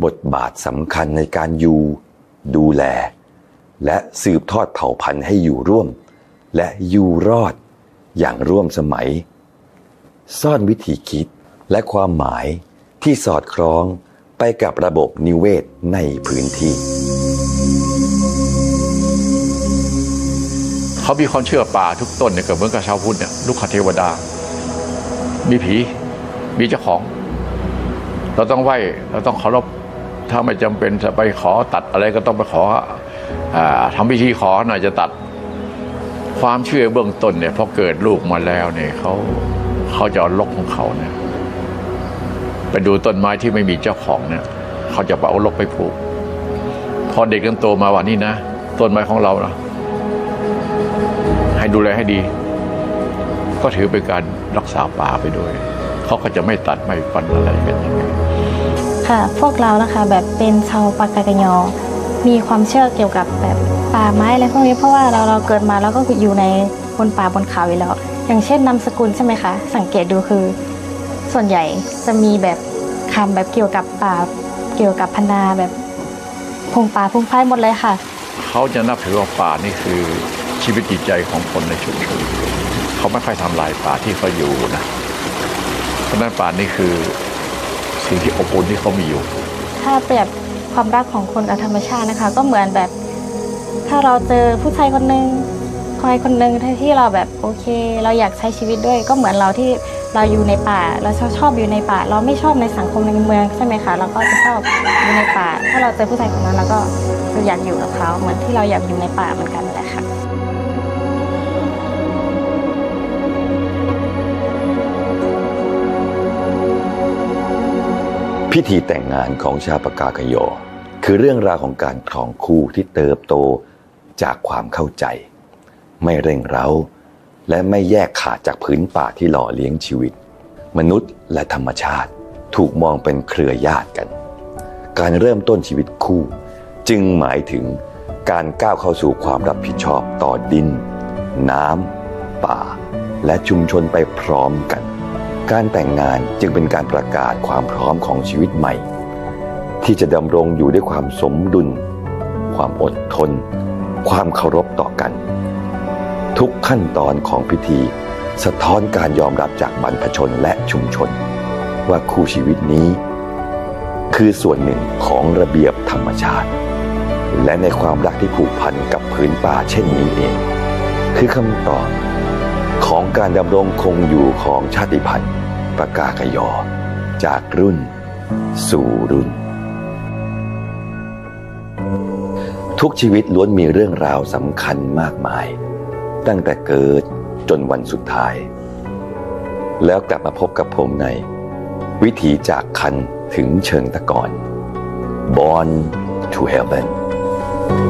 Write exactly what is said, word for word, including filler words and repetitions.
บทบาทสำคัญในการอยู่ดูแลและสืบทอดเผ่าพันธุ์ให้อยู่ร่วมและอยู่รอดอย่างร่วมสมัยซ่อนวิธีคิดและความหมายที่สอดคล้องไปกับระบบนิเวศในพื้นที่เขามีความเชื่อป่าทุกต้นเนี่ยก็เหมือนกับชาวพุทธเนี่ยลูกขเทวดามีผีมีเจ้าของเราต้องไหว้เราต้องเคารพถ้าไม่จำเป็นจะไปขอตัดอะไรก็ต้องไปขอทำพิธีขอหน่อยจะตัดความเชื่อเบื้องต้นเนี่ยพอเกิดลูกมาแล้วเนี่ยเขาเขาจะเอาลกของเขาเนี่ยไปดูต้นไม้ที่ไม่มีเจ้าของเนี่ยเขาจะเอาลกไปผูกพอเด็กกันโตมาว่านี่นะต้นไม้ของเรานะให้ดูแลให้ดีก็ถือเป็นการรักษาป่าไปด้วยเขาก็จะไม่ตัดไม่ฟันอะไรกันอย่างนี้ค่ะพวกเรานะคะแบบเป็นชาวปากากยอมีความเชื่อเกี่ยวกับแบบป่าไม้อะไรพวกนี้เพราะว่าเราเราเกิดมาแล้วก็อยู่ในบนป่าบนเขาอยู่แล้วอย่างเช่นนามสกุลใช่ไหมคะสังเกตดูคือส่วนใหญ่จะมีแบบคำแบบเกี่ยวกับป่าเกี่ยวกับพนาแบบพงป่าพงไผ่หมดเลยค่ะเขาจะนับถือว่าป่านี่คือชีวิตจิตใจของคนในชุมชนเขาไม่ค่อยทำลายป่าที่เขาอยู่นะเพราะนั้นป่านี่คือสิ่งที่อบอุ่นที่เขามีอยู่ถ้าเปรียบความรักของคนกับธรรมชาตินะคะก็เหมือนแบบถ้าเราเจอผู้ชายคนหนึ่งคอยคนหนึ่งที่เราแบบโอเคเราอยากใช้ชีวิตด้วยก็เหมือนเราที่เราอยู่ในป่าเราชอบชอบอยู่ในป่าเราไม่ชอบในสังคมในเมืองใช่ไหมคะเราก็จะชอบอยู่ในป่าถ้าเราเจอผู้ชายคนนั้นเราก็อยากอยู่กับเขาเหมือนที่เราอยากอยู่ในป่าเหมือนกันแหละค่ะพิธีแต่งงานของชาวปากากยอคือเรื่องราวของการครองคู่ที่เติบโตจากความเข้าใจไม่เร่งเร้าและไม่แยกขาดจากพื้นป่าที่หล่อเลี้ยงชีวิตมนุษย์และธรรมชาติถูกมองเป็นเครือญาติกันการเริ่มต้นชีวิตคู่จึงหมายถึงการก้าวเข้าสู่ความรับผิดชอบต่อดินน้ำป่าและชุมชนไปพร้อมกันการแต่งงานจึงเป็นการประกาศความพร้อมของชีวิตใหม่ที่จะดำรงอยู่ด้วยความสมดุลความอดทนความเคารพต่อกันทุกขั้นตอนของพิธีสะท้อนการยอมรับจากบรรพชนและชุมชนว่าคู่ชีวิตนี้คือส่วนหนึ่งของระเบียบธรรมชาติและในความรักที่ผูกพันกับพื้นป่าเช่นนี้เองคือคำตอบของการดำรงคงอยู่ของชาติพันธุ์ปากากยอจากรุ่นสู่รุ่นทุกชีวิตล้วนมีเรื่องราวสำคัญมากมายตั้งแต่เกิดจนวันสุดท้ายแล้วกลับมาพบกับผมในวิถีจากคันถึงเชิงตะกอน Born to Heaven